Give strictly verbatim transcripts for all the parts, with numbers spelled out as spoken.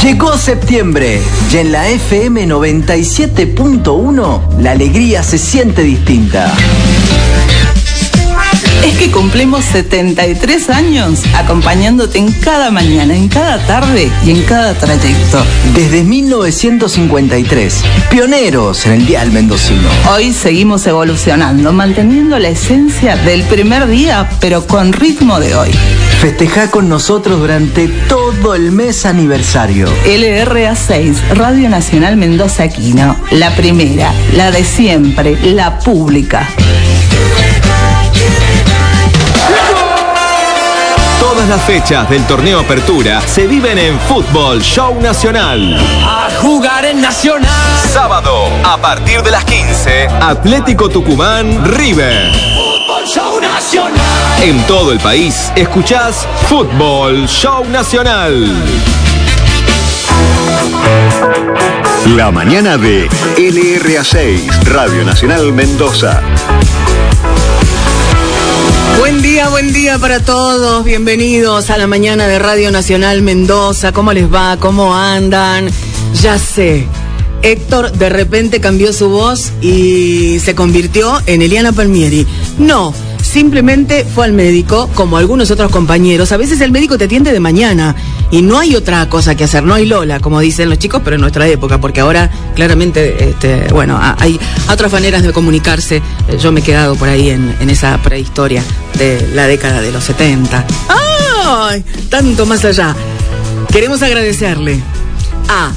Llegó septiembre y en la F M noventa y siete punto uno la alegría se siente distinta. Es que cumplimos setenta y tres años acompañándote en cada mañana, en cada tarde y en cada trayecto. Desde mil novecientos cincuenta y tres, pioneros en el dial mendocino. Hoy seguimos evolucionando, manteniendo la esencia del primer día, pero con ritmo de hoy. Festejá con nosotros durante todo el mes aniversario. L R A seis, Radio Nacional Mendoza Aquino. La primera, la de siempre, la pública. Todas las fechas del torneo Apertura se viven en Fútbol Show Nacional. A jugar en Nacional. Sábado, a partir de las quince, Atlético Tucumán River. Fútbol Show Nacional. En todo el país, escuchás Fútbol Show Nacional. La mañana de L R A seis, Radio Nacional Mendoza. Buen día, buen día para todos. Bienvenidos a la mañana de Radio Nacional Mendoza. ¿Cómo les va? ¿Cómo andan? Ya sé, Héctor de repente cambió su voz y se convirtió en Eliana Palmieri. No, simplemente fue al médico, como algunos otros compañeros. A veces el médico te atiende de mañana y no hay otra cosa que hacer. No hay Lola, como dicen los chicos, pero en nuestra época, porque ahora claramente, este, bueno, hay otras maneras de comunicarse. Yo me he quedado por ahí en, en esa prehistoria de la década de los setenta. ¡Ay! Tanto más allá. Queremos agradecerle a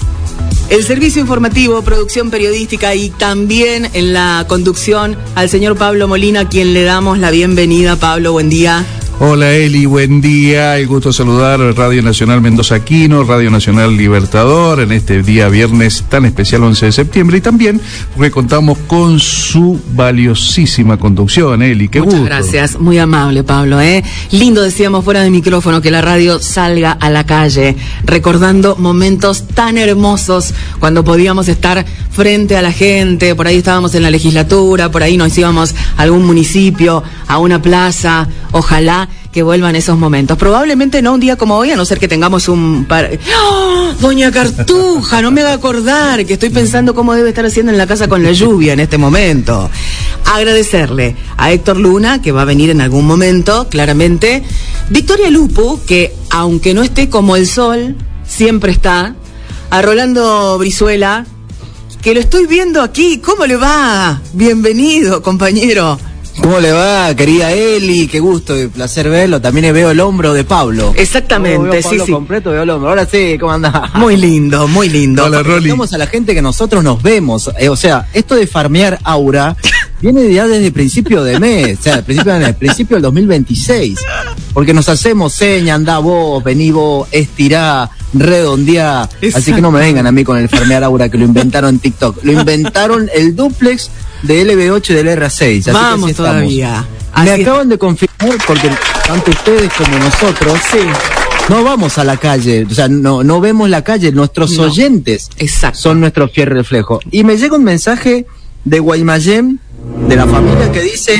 el servicio informativo, producción periodística y también en la conducción al señor Pablo Molina, a quien le damos la bienvenida. Pablo, buen día. Hola Eli, buen día, el gusto de saludar Radio Nacional Mendoza Aquino, Radio Nacional Libertador, en este día viernes tan especial once de septiembre, y también porque contamos con su valiosísima conducción, Eli, qué Muchas gusto. Gracias, muy amable Pablo, ¿eh? Lindo, decíamos fuera de micrófono, que la radio salga a la calle, recordando momentos tan hermosos cuando podíamos estar frente a la gente. Por ahí estábamos en la legislatura, por ahí nos íbamos a algún municipio, a una plaza. Ojalá que vuelvan esos momentos. Probablemente no un día como hoy, a no ser que tengamos un par... ¡Oh! Doña Cartuja, no me haga acordar que estoy pensando cómo debe estar haciendo en la casa con la lluvia en este momento. Agradecerle a Héctor Luna, que va a venir en algún momento, claramente. Victoria Lupu, que aunque no esté como el sol, siempre está. A Rolando Brizuela, que lo estoy viendo aquí. ¿Cómo le va? Bienvenido, compañero. ¿Cómo le va, querida Eli? Qué gusto y placer verlo. También veo el hombro de Pablo. Exactamente, oh, veo sí, Pablo sí. completo, veo el hombro. Ahora sí, ¿cómo andás? Muy lindo, muy lindo. Hola, Rolly. Contamos a la gente que nosotros nos vemos. Eh, o sea, esto de farmear aura viene ya desde principio de mes. O sea, principio de mes, principio del dos mil veintiséis. Porque nos hacemos seña, andá vos, vení vos, estirá, redondeá. Exacto. Así que no me vengan a mí con el farmear aura que lo inventaron en TikTok. Lo inventaron el duplex de L B ocho y del R A seis. Así Vamos que así todavía. Me Así acaban de confirmar, porque tanto ustedes como nosotros Sí. no vamos a la calle, o sea, no, no vemos la calle, nuestros No. oyentes Exacto. son nuestro fiel reflejo. Y me llega un mensaje de Guaymallén, de la familia, que dice,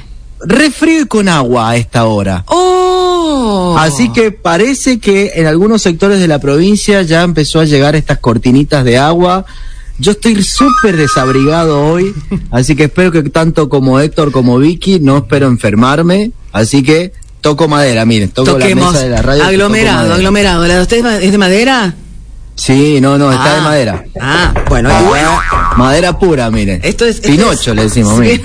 re frío y con agua a esta hora. ¡Oh! Así que parece que en algunos sectores de la provincia ya empezó a llegar estas cortinitas de agua. Yo estoy súper desabrigado hoy, así que espero que tanto como Héctor como Vicky no espero enfermarme, así que toco madera, miren, toco Toquemos. la mesa de la radio. Aglomerado, aglomerado. ¿La de usted es de madera? Sí, no, no, está Ah. de madera. Ah, bueno, y bueno. Madera pura, miren. Esto es- esto Pinocho es- le decimos, Sí. miren.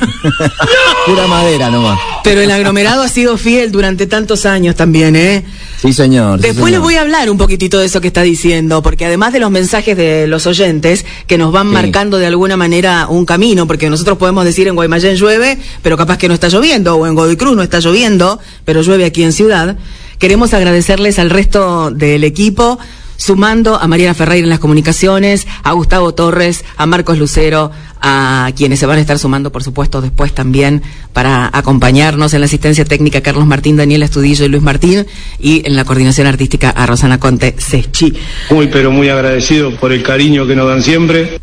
Pura madera nomás. Pero el aglomerado ha sido fiel durante tantos años también, ¿eh? Sí, señor. sí, Después les señor. voy a hablar un poquitito de eso que está diciendo, porque además de los mensajes de los oyentes, que nos van Sí. marcando de alguna manera un camino, porque nosotros podemos decir en Guaymallén llueve, pero capaz que no está lloviendo, o en Godoy Cruz no está lloviendo, pero llueve aquí en Ciudad. Queremos agradecerles al resto del equipo, sumando a Mariana Ferreira en las comunicaciones, a Gustavo Torres, a Marcos Lucero, a quienes se van a estar sumando, por supuesto, después también para acompañarnos en la asistencia técnica, Carlos Martín, Daniela Estudillo y Luis Martín, y en la coordinación artística a Rosana Conte Sechi. Muy, pero muy agradecido por el cariño que nos dan siempre.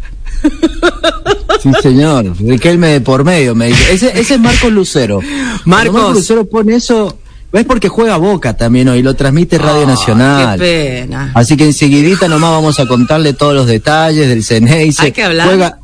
Sí, señor. Riquelme de por medio, me dice. Ese, ese es Marcos Lucero. Marcos. Cuando Marcos Lucero pone eso, Es porque juega Boca también hoy, lo transmite Radio Oh, Nacional. Qué pena. Así que enseguidita nomás vamos a contarle todos los detalles del Ceneice. Hay que hablar. Juega...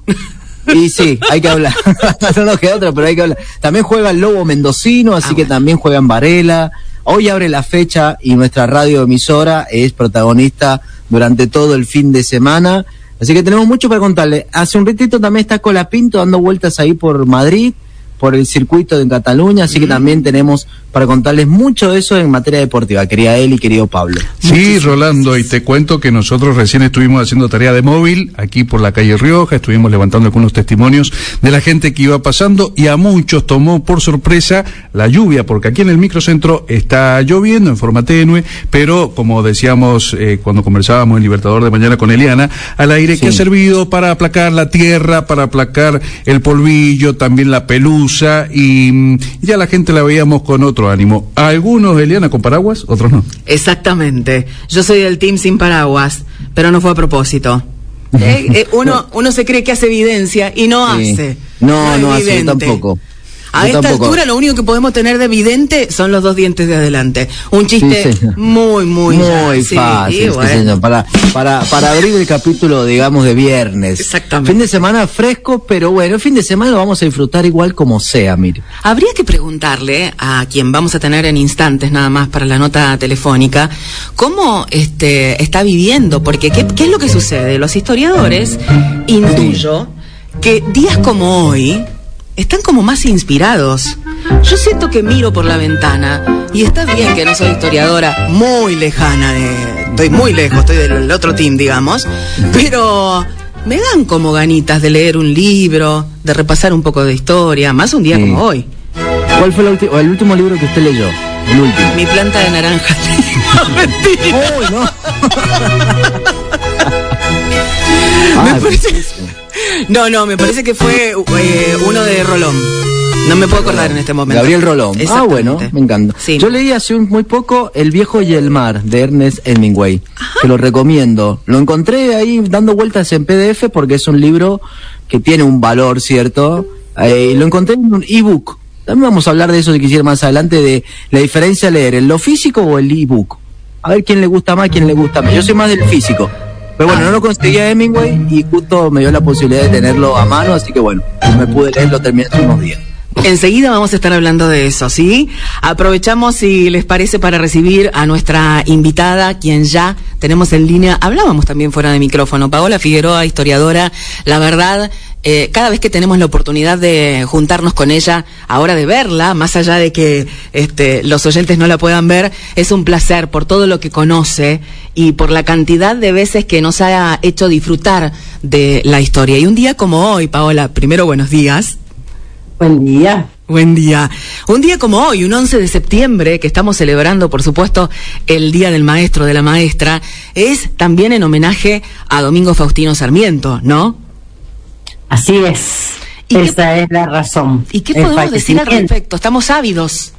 Y sí, hay que hablar. No nos queda otra, pero hay que hablar. También juega el Lobo Mendocino, así Ah, que bueno. también juega en Varela. Hoy abre la fecha y nuestra radioemisora es protagonista durante todo el fin de semana. Así que tenemos mucho para contarle. Hace un ratito también está Colapinto dando vueltas ahí por Madrid, por el circuito de Cataluña, así que también tenemos para contarles mucho de eso en materia deportiva, querida Eli, querido Pablo. Sí, Rolando, y te cuento que nosotros recién estuvimos haciendo tarea de móvil aquí por la calle Rioja, estuvimos levantando algunos testimonios de la gente que iba pasando y a muchos tomó por sorpresa la lluvia, porque aquí en el microcentro está lloviendo en forma tenue, pero como decíamos eh, cuando conversábamos en Libertador de Mañana con Eliana, al aire Sí. que ha servido para aplacar la tierra, para aplacar el polvillo, también la pelusa, y mm, ya la gente la veíamos con otro ánimo. Algunos, Eliana, con paraguas, otros no. Exactamente. Yo soy del team sin paraguas, pero no fue a propósito. Eh, eh, uno, uno se cree que hace evidencia y no Sí. hace. No, es no hace, yo evidente. tampoco. A Yo esta tampoco. altura lo único que podemos tener de evidente son los dos dientes de adelante. Un chiste Sí, señor. muy, muy... Muy sí, fácil, y sí, bueno. señor, para, para, para abrir el capítulo, digamos, de viernes. Exactamente. Fin de semana fresco, pero bueno, el fin de semana lo vamos a disfrutar igual como sea, mire. Habría que preguntarle a quien vamos a tener en instantes nada más para la nota telefónica cómo este está viviendo, porque ¿qué, qué es lo que sucede? Los historiadores, intuyo, que días como hoy están como más inspirados. Yo siento que miro por la ventana y está bien que no soy historiadora muy lejana de... Estoy muy lejos, estoy del otro team, digamos, pero... Me dan como ganitas de leer un libro, de repasar un poco de historia, más un día Sí. como hoy. ¿Cuál fue la ulti- o el último libro que usted leyó? El último. Mi planta de naranja. No, mentira. ¡Uy, no! Me Ah, parece- No, no, me parece que fue eh, uno de Rolón. No me puedo acordar en este momento. Gabriel Rolón. Ah, Exactamente. bueno, me encanta. Sí. Yo leí hace un, muy poco El viejo y el mar, de Ernest Hemingway, que lo recomiendo. Lo encontré ahí dando vueltas en P D F porque es un libro que tiene un valor, ¿cierto? Eh, lo encontré en un ebook. También vamos a hablar de eso si quisiera más adelante, de la diferencia de leer, ¿en lo físico o el ebook? A ver quién le gusta más, quién le gusta más. Yo soy más del físico. Pero bueno, no lo conseguía Hemingway y justo me dio la posibilidad de tenerlo a mano, así que bueno, me pude leer, lo terminé hace unos días. Enseguida vamos a estar hablando de eso, ¿sí? Aprovechamos, si les parece, para recibir a nuestra invitada, quien ya tenemos en línea. Hablábamos también fuera de micrófono. Paola Figueroa, historiadora. La verdad, eh, cada vez que tenemos la oportunidad de juntarnos con ella, ahora de verla, más allá de que este, los oyentes no la puedan ver, es un placer por todo lo que conoce y por la cantidad de veces que nos ha hecho disfrutar de la historia. Y un día como hoy, Paola, primero buenos días. Buen día. Buen día. Un día como hoy, un once de septiembre, que estamos celebrando, por supuesto, el Día del Maestro, de la Maestra, es también en homenaje a Domingo Faustino Sarmiento, ¿no? Así es. ¿Y qué- Esa es la razón. ¿Y qué El podemos decir al fallecimiento. respecto? Estamos ávidos.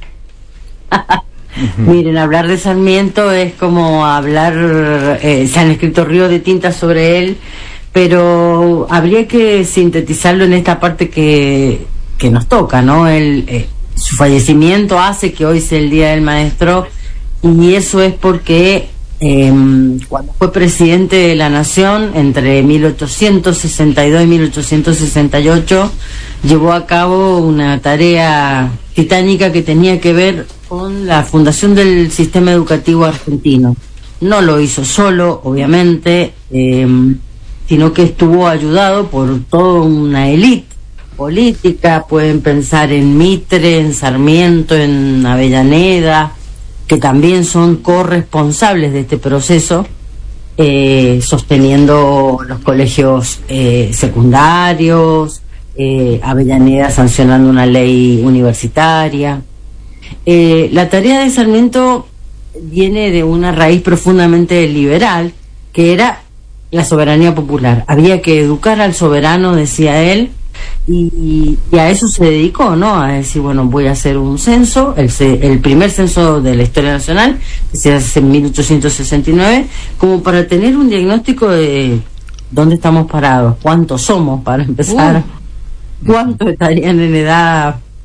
Miren, hablar de Sarmiento es como hablar, eh, se han escrito ríos de tinta sobre él, pero habría que sintetizarlo en esta parte que, que nos toca, ¿no? El, eh, su fallecimiento hace que hoy sea el Día del Maestro, y eso es porque eh, cuando fue presidente de la Nación, entre mil ochocientos sesenta y dos y mil ochocientos sesenta y ocho, llevó a cabo una tarea titánica que tenía que ver con la fundación del sistema educativo argentino. No lo hizo solo, obviamente, eh, sino que estuvo ayudado por toda una élite política. Pueden pensar en Mitre, en Sarmiento, en Avellaneda, que también son corresponsables de este proceso, eh, sosteniendo los colegios eh, secundarios, eh, Avellaneda sancionando una ley universitaria. Eh, la tarea de Sarmiento viene de una raíz profundamente liberal, que era la soberanía popular. Había que educar al soberano, decía él, y, y a eso se dedicó, ¿no? A decir, bueno, voy a hacer un censo, el, el primer censo de la historia nacional, que se hace en mil ochocientos sesenta y nueve, como para tener un diagnóstico de dónde estamos parados, cuántos somos, para empezar, Uh. cuántos estarían en edad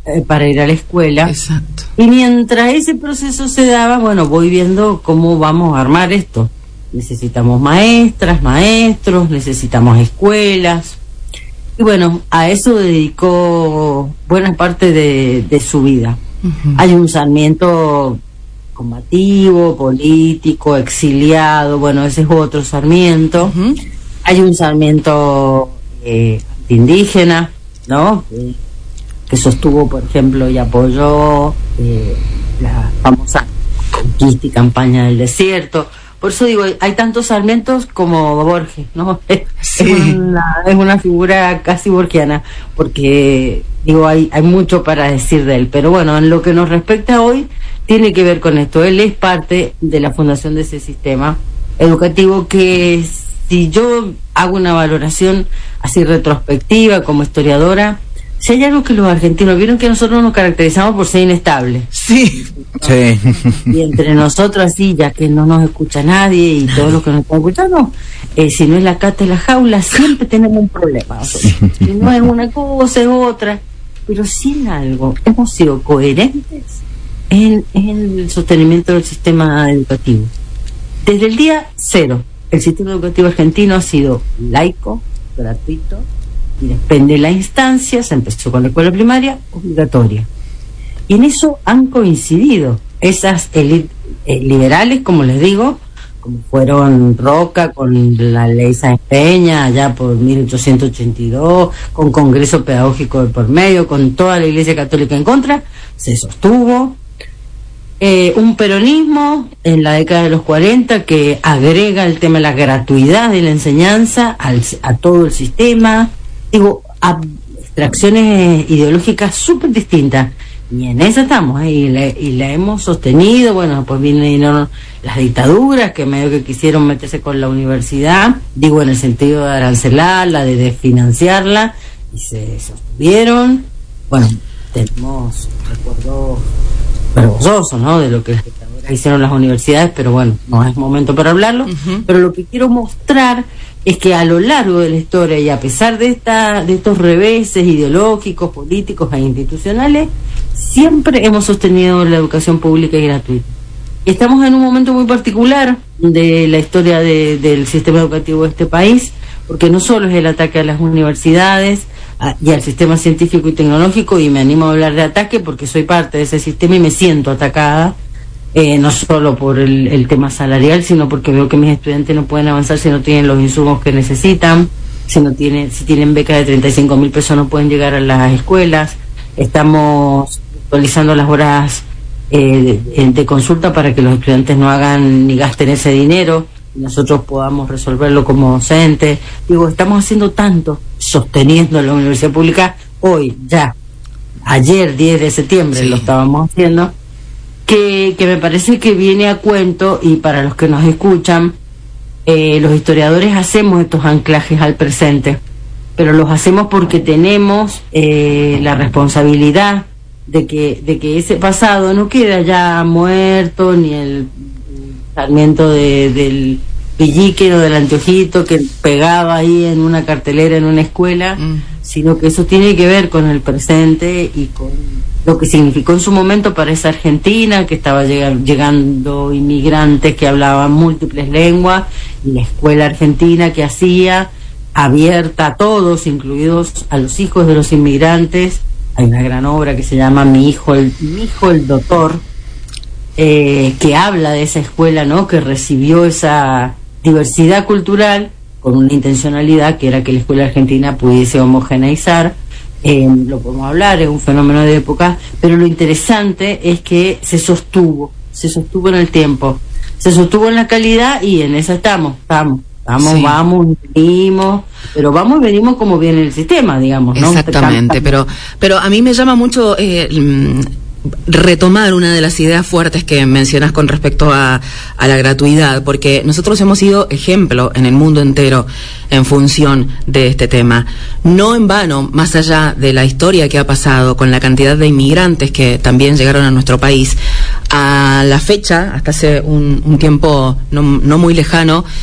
eh, para ir a la escuela. Exacto. Y mientras ese proceso se daba, bueno, voy viendo cómo vamos a armar esto. Necesitamos maestras, maestros, necesitamos escuelas. Y bueno, a eso dedicó buena parte de, de su vida. Uh-huh. Hay un Sarmiento combativo, político, exiliado, bueno, ese es otro Sarmiento. Uh-huh. Hay un Sarmiento eh, indígena, ¿no? Eh, que sostuvo, por ejemplo, y apoyó eh, la famosa conquista y campaña del desierto. Por eso digo, hay tantos Sarmientos como Borges, ¿no? Sí. Es, una, es una figura casi borgiana, porque digo, hay, hay mucho para decir de él. Pero bueno, en lo que nos respecta hoy, tiene que ver con esto. Él es parte de la fundación de ese sistema educativo que, si yo hago una valoración así retrospectiva como historiadora, si hay algo que los argentinos vieron, que nosotros nos caracterizamos por ser inestables. Sí. ¿No? Sí. Y entre nosotros así, ya que no nos escucha nadie y todos los que nos están escuchando, eh, si no es la cata y la jaula, siempre tenemos un problema. Si no es una cosa, es otra. Pero sin algo, hemos sido coherentes en, en el sostenimiento del sistema educativo. Desde el día cero, el sistema educativo argentino ha sido laico, gratuito, y depende de la instancia. Se empezó con la escuela primaria obligatoria, y en eso han coincidido esas élites eh, liberales, como les digo, como fueron Roca con la ley Sáenz Peña allá por mil ochocientos ochenta y dos, con Congreso Pedagógico de por medio, con toda la Iglesia Católica en contra, se sostuvo. Eh, un peronismo en la década de los cuarenta que agrega el tema de la gratuidad de la enseñanza al, a todo el sistema. Digo, abstracciones ideológicas súper distintas, y en esa estamos, ¿eh? y, la, y la hemos sostenido. Bueno, pues vinieron las dictaduras que medio que quisieron meterse con la universidad, digo en el sentido de arancelarla, de desfinanciarla, y se sostuvieron. Bueno, tenemos recuerdos vergonzosos, ¿no?, de lo que las dictaduras hicieron las universidades, pero bueno, no es momento para hablarlo. Uh-huh. Pero lo que quiero mostrar es que a lo largo de la historia, y a pesar de esta de estos reveses ideológicos, políticos e institucionales, siempre hemos sostenido la educación pública y gratuita. Y estamos en un momento muy particular de la historia de, del sistema educativo de este país, porque no solo es el ataque a las universidades a, y al sistema científico y tecnológico, y me animo a hablar de ataque porque soy parte de ese sistema y me siento atacada. Eh, no solo por el, el tema salarial, sino porque veo que mis estudiantes no pueden avanzar si no tienen los insumos que necesitan, si no tienen, si tienen becas de treinta y cinco mil pesos no pueden llegar a las escuelas. Estamos actualizando las horas eh, de, de consulta para que los estudiantes no hagan ni gasten ese dinero y nosotros podamos resolverlo como docentes. Digo, estamos haciendo tanto, sosteniendo la universidad pública hoy, ya, ayer diez de septiembre, sí, lo estábamos haciendo. Que, que me parece que viene a cuento, y para los que nos escuchan, eh, los historiadores hacemos estos anclajes al presente, pero los hacemos porque tenemos eh, la responsabilidad de que, de que ese pasado no queda ya muerto, ni el Sarmiento de, del Villiquen o del Anteojito que pegaba ahí en una cartelera en una escuela, mm. sino que eso tiene que ver con el presente y con lo que significó en su momento para esa Argentina, que estaba lleg- llegando inmigrantes que hablaban múltiples lenguas, y la escuela argentina que hacía, abierta a todos, incluidos a los hijos de los inmigrantes. Hay una gran obra que se llama Mi hijo el, Mi hijo el doctor, eh, que habla de esa escuela, ¿no?, que recibió esa diversidad cultural con una intencionalidad que era que la escuela argentina pudiese homogeneizar. Eh, lo podemos hablar, es un fenómeno de época, pero lo interesante es que se sostuvo, se sostuvo en el tiempo, se sostuvo en la calidad, y en esa estamos, estamos, estamos, sí. vamos, venimos, pero vamos y venimos como viene el sistema, digamos, ¿no? Exactamente, pero, pero a mí me llama mucho eh, retomar una de las ideas fuertes que mencionas con respecto a, a la gratuidad, porque nosotros hemos sido ejemplo en el mundo entero en función de este tema. No en vano, más allá de la historia que ha pasado con la cantidad de inmigrantes que también llegaron a nuestro país, a la fecha, hasta hace un, un tiempo no, no muy lejano,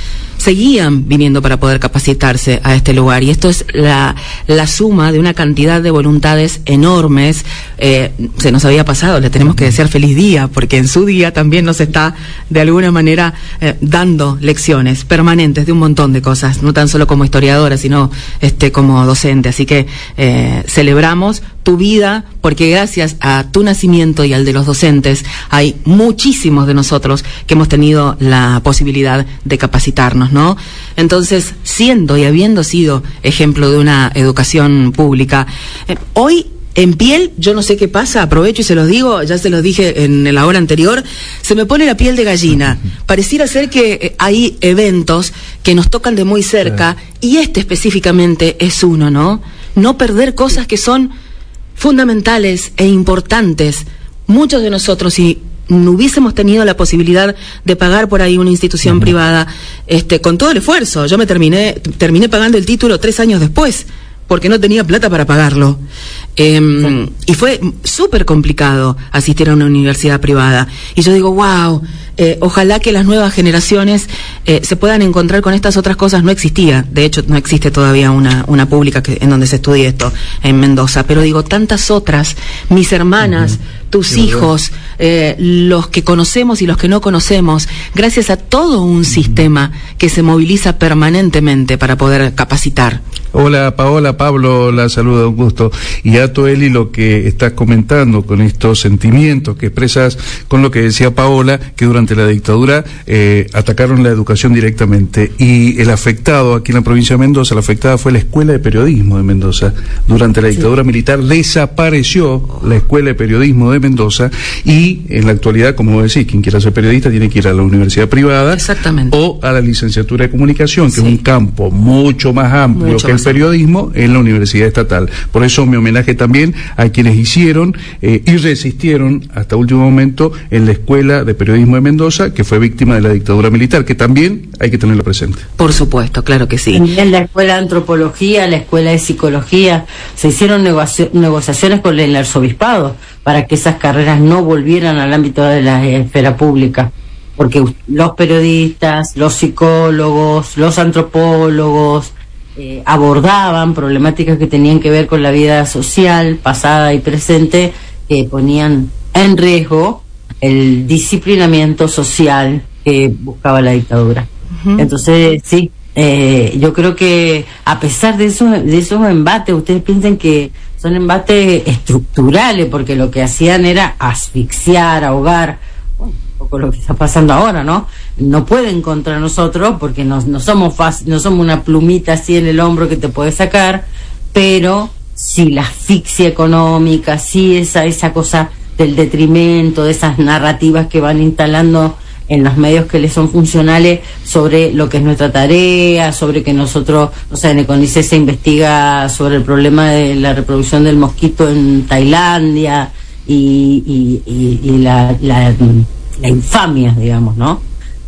seguían viniendo para poder capacitarse a este lugar. Y esto es la, la suma de una cantidad de voluntades enormes. Eh, se nos había pasado, le tenemos que desear feliz día, porque en su día también nos está de alguna manera eh, dando lecciones permanentes de un montón de cosas, no tan solo como historiadora, sino este como docente. Así que eh, celebramos tu vida, porque gracias a tu nacimiento y al de los docentes hay muchísimos de nosotros que hemos tenido la posibilidad de capacitarnos, ¿no? Entonces, siendo y habiendo sido ejemplo de una educación pública, eh, hoy en piel, yo no sé qué pasa, aprovecho y se los digo, ya se los dije en la hora anterior, se me pone la piel de gallina. Pareciera ser que eh, hay eventos que nos tocan de muy cerca, y este específicamente es uno, ¿no? No perder cosas que son fundamentales e importantes. Muchos de nosotros, si no hubiésemos tenido la posibilidad de pagar por ahí una institución uh-huh. privada, este, con todo el esfuerzo, yo me terminé, terminé pagando el título tres años después, porque no tenía plata para pagarlo. Eh, sí. Y fue súper complicado asistir a una universidad privada. Y yo digo, wow, eh, ojalá que las nuevas generaciones eh, se puedan encontrar con estas otras cosas. No existía, de hecho no existe todavía una, una pública que, en donde se estudie esto en Mendoza, pero digo, tantas otras, mis hermanas, uh-huh. tus sí, hijos, eh, los que conocemos y los que no conocemos, gracias a todo un uh-huh. sistema que se moviliza permanentemente para poder capacitar. Hola Paola, Pablo, la saluda, un gusto. Y a Toeli, lo que estás comentando con estos sentimientos que expresas con lo que decía Paola, que durante la dictadura eh, atacaron la educación directamente, y el afectado aquí en la provincia de Mendoza, la afectada fue la Escuela de Periodismo de Mendoza. Durante la dictadura sí. militar desapareció la Escuela de Periodismo de Mendoza, y en la actualidad, como decís, quien quiera ser periodista tiene que ir a la universidad privada. Exactamente. O a la licenciatura de comunicación, que sí. es un campo mucho más amplio mucho que el periodismo en la Universidad Estatal. Por eso mi homenaje también a quienes hicieron eh, y resistieron hasta último momento en la Escuela de Periodismo de Mendoza, que fue víctima de la dictadura militar, que también hay que tenerlo presente. Por supuesto, claro que sí. También la Escuela de Antropología, la Escuela de Psicología, se hicieron negocio- negociaciones con el arzobispado para que esas carreras no volvieran al ámbito de la esfera pública, porque los periodistas, los psicólogos, los antropólogos Eh, abordaban problemáticas que tenían que ver con la vida social, pasada y presente, que ponían en riesgo el disciplinamiento social que buscaba la dictadura. Uh-huh. Entonces, sí, eh, yo creo que a pesar de esos, de esos embates, ustedes piensan que son embates estructurales, porque lo que hacían era asfixiar, ahogar, bueno, un poco lo que está pasando ahora, ¿no? No pueden contra nosotros porque no, no somos fácil, no somos una plumita así en el hombro que te puede sacar, pero sí la asfixia económica, sí esa, esa cosa del detrimento, de esas narrativas que van instalando en los medios que les son funcionales sobre lo que es nuestra tarea, sobre que nosotros, o sea, en Econice se investiga sobre el problema de la reproducción del mosquito en Tailandia y, y, y, y la, la, la infamia, digamos, ¿no?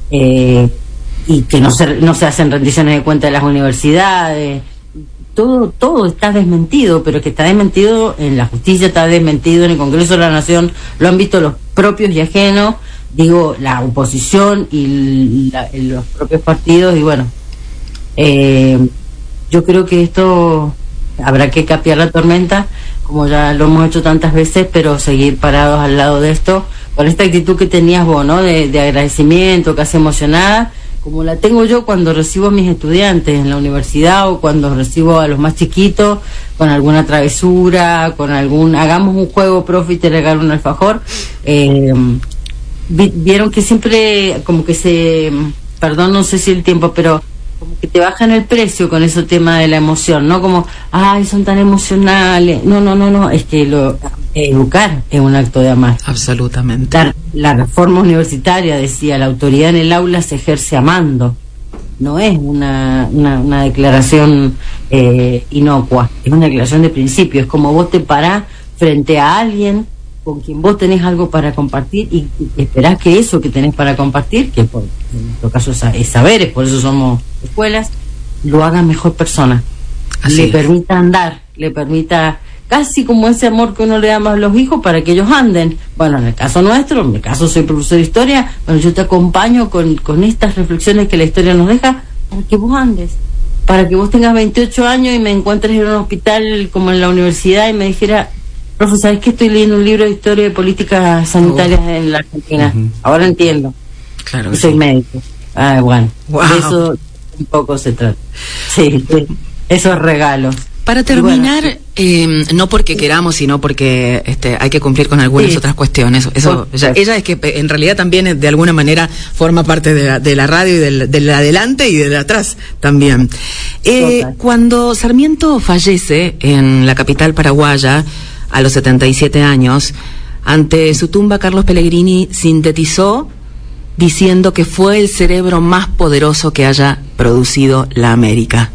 Eh, y que no se, no se hacen rendiciones de cuentas de las universidades, todo todo está desmentido, pero que está desmentido en la justicia, está desmentido en el Congreso de la Nación, lo han visto los propios y ajenos, digo, la oposición y la, los propios partidos, y bueno, eh, yo creo que esto habrá que capear la tormenta, como ya lo hemos hecho tantas veces, pero seguir parados al lado de esto, con esta actitud que tenías vos, ¿no? De, de agradecimiento, casi emocionada, como la tengo yo cuando recibo a mis estudiantes en la universidad, o cuando recibo a los más chiquitos con alguna travesura, con algún, hagamos un juego, profe, y te regalo un alfajor. Eh, vi, vieron que siempre como que se, perdón, no sé si el tiempo, pero como que te bajan el precio con ese tema de la emoción, ¿no? Como, ay, son tan emocionales. No, no, no, no, es que lo, educar es un acto de amar. Absolutamente. La, la reforma universitaria decía, la autoridad en el aula se ejerce amando. No es una, una, una declaración eh, inocua, es una declaración de principio. Es como vos te parás frente a alguien con quien vos tenés algo para compartir y, y esperás que eso que tenés para compartir, que por, en nuestro caso es, es saberes, por eso somos escuelas, lo haga mejor persona. Así le es. Permita andar, le permita, casi como ese amor que uno le da más a los hijos para que ellos anden. Bueno, en el caso nuestro, en mi caso soy profesor de historia, bueno, yo te acompaño con, con estas reflexiones que la historia nos deja para que vos andes, para que vos tengas veintiocho años y me encuentres en un hospital como en la universidad y me dijera, profe, ¿sabes que estoy leyendo un libro de historia de políticas sanitarias oh. en la Argentina? Uh-huh. Ahora entiendo. Claro. Soy sí. médico. Ah, bueno. Wow. De eso un poco se trata. Sí, sí. Esos regalos. Para terminar, bueno, eh, no porque queramos, sino porque este, hay que cumplir con algunas sí. otras cuestiones. Eso, ella, ella es que en realidad también de alguna manera forma parte de la, de la radio y del, del adelante y del atrás también. Eh, cuando Sarmiento fallece en la capital paraguaya a los setenta y siete años, ante su tumba Carlos Pellegrini sintetizó diciendo que fue el cerebro más poderoso que haya producido la América.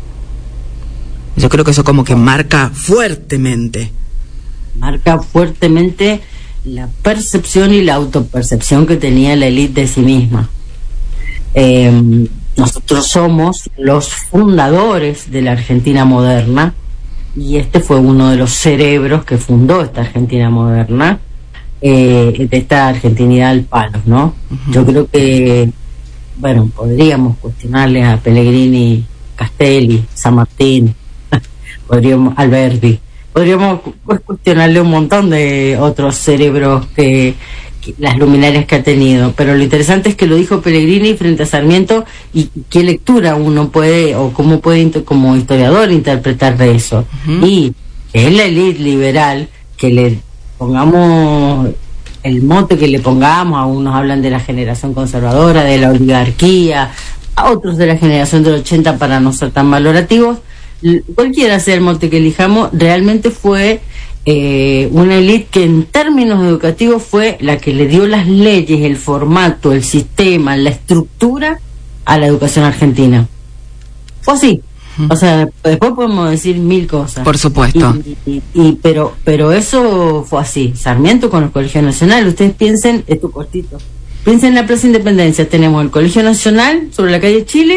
Yo creo que eso como que marca fuertemente. Marca fuertemente la percepción y la autopercepción que tenía la élite de sí misma. Eh, nosotros somos los fundadores de la Argentina moderna y este fue uno de los cerebros que fundó esta Argentina moderna, eh, de esta argentinidad al palo, ¿no? Uh-huh. Yo creo que, bueno, podríamos cuestionarle a Pellegrini, Castelli, San Martín, podríamos Alberti, podríamos cuestionarle un montón de otros cerebros que, que las luminarias que ha tenido, pero lo interesante es que lo dijo Pellegrini frente a Sarmiento y qué lectura uno puede o cómo puede como historiador interpretar de eso. Uh-huh. Y que es la élite liberal, que le pongamos el mote que le pongamos, a unos hablan de la generación conservadora, de la oligarquía, a otros de la generación del ochenta para no ser tan valorativos. Cualquiera sea el mote que elijamos, realmente fue eh, una élite que en términos educativos fue la que le dio las leyes, el formato, el sistema, la estructura a la educación argentina. Fue así. Uh-huh. O sea, después podemos decir mil cosas. Por supuesto. Y, y, y, pero, pero eso fue así. Sarmiento con el Colegio Nacional. Ustedes piensen, esto cortito, piensen en la Plaza Independencia. Tenemos el Colegio Nacional sobre la calle Chile